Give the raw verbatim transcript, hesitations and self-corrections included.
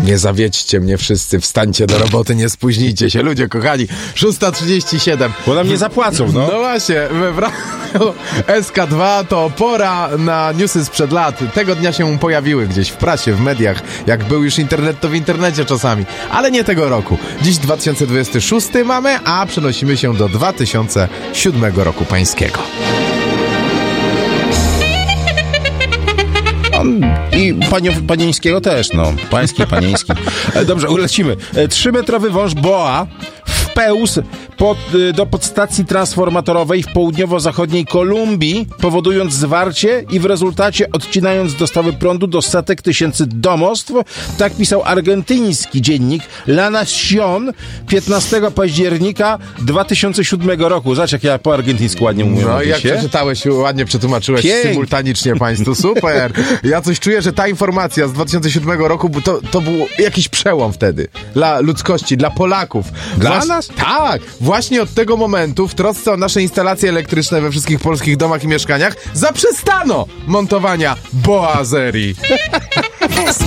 Nie zawiedźcie mnie wszyscy, wstańcie do roboty, nie spóźnijcie się. Ludzie kochani, szósta trzydzieści siedem. Bo nam nie zapłacą, no. No właśnie, w radiu S K dwa to pora na newsy sprzed lat. Tego dnia się pojawiły gdzieś w prasie, w mediach. Jak był już internet, to w internecie czasami. Ale nie tego roku. Dziś dwa tysiące dwudziesty szósty mamy, a przenosimy się do dwa tysiące siódmego roku pańskiego. I panio, panieńskiego też, no. Pański, panieński. Dobrze, ulecimy. Trzymetrowy wąż boa wpełzł pod, do podstacji transformatorowej w południowo-zachodniej Kolumbii, powodując zwarcie i w rezultacie odcinając dostawy prądu do setek tysięcy domostw. Tak pisał argentyński dziennik La Nación piętnastego października dwa tysiące siódmego roku. Zobacz, jak ja po argentyńsku ładnie mówię. No i jak przeczytałeś, ładnie przetłumaczyłeś Pięknie. Symultanicznie państwu. Super. Ja coś czuję, że ta informacja z dwa tysiące siódmego roku to, to był jakiś przełom wtedy. Dla ludzkości, dla Polaków. Dla Właś... nas? Tak. Właśnie od tego momentu w trosce o nasze instalacje elektryczne we wszystkich polskich domach i mieszkaniach zaprzestano montowania boazerii.